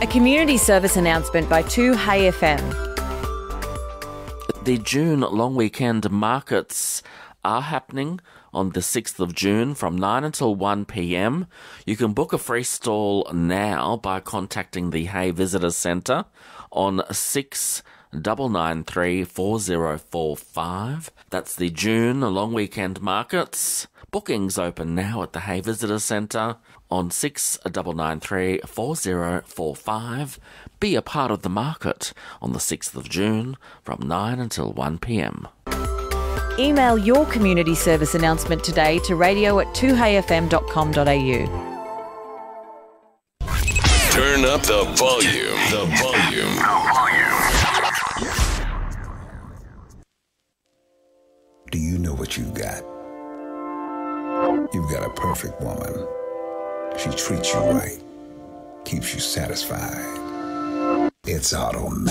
A community service announcement by 2Hey FM. The June long weekend markets are happening on the 6th of June from 9 until 1 p.m. You can book a free stall now by contacting the Hay Visitor Centre on 6993 4045. That's the June long weekend markets. Bookings open now at the Hay Visitor Centre on 6993 4045. Be a part of the market on the 6th of June from 9 until 1 p.m. Email your community service announcement today to radio@2heyfm.com.au. Turn up the volume. The volume. Do you know what you've got? You've got a perfect woman. She treats you right, keeps you satisfied. It's automatic.